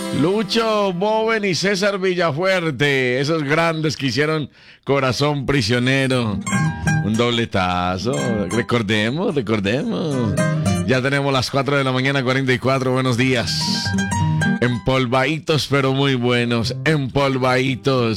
Lucho Boven y César Villafuerte, esos grandes que hicieron Corazón Prisionero. Un dobletazo. Recordemos. Ya tenemos las 4 de la mañana, 44. Buenos días. Empolvaditos, pero muy buenos. Empolvaditos.